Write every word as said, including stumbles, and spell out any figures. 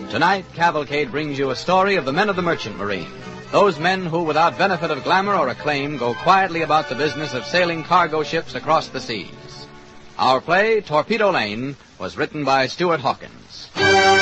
Tonight, Cavalcade brings you a story of the men of the Merchant Marine. Those men who, without benefit of glamour or acclaim, go quietly about the business of sailing cargo ships across the seas. Our play, Torpedo Lane, was written by Stuart Hawkins.